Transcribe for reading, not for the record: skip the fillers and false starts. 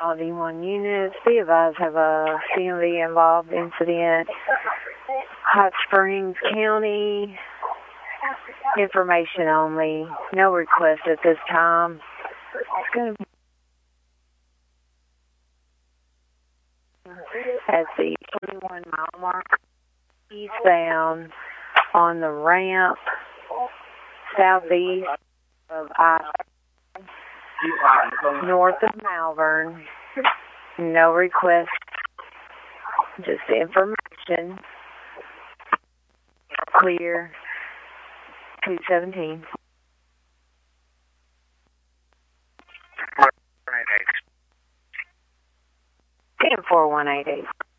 All D1 units, be advised, have a CMV involved incident. Hot Springs County, information only, no request at this time. It's going to be at the 21 mile mark, eastbound on the ramp, southeast of north of Malvern. No request, just information. Clear. 217. 188. 10188.